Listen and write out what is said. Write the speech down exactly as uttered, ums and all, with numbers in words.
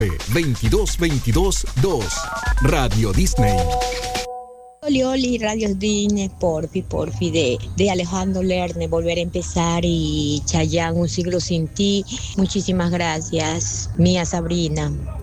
veintidós veintidós dos. Radio Disney. Oli, Oli, Radio Disney, porfi, porfi, de, de Alejandro Lerner, Volver a Empezar, y Chayanne, Un Siglo Sin Ti. Muchísimas gracias, mía Sabrina.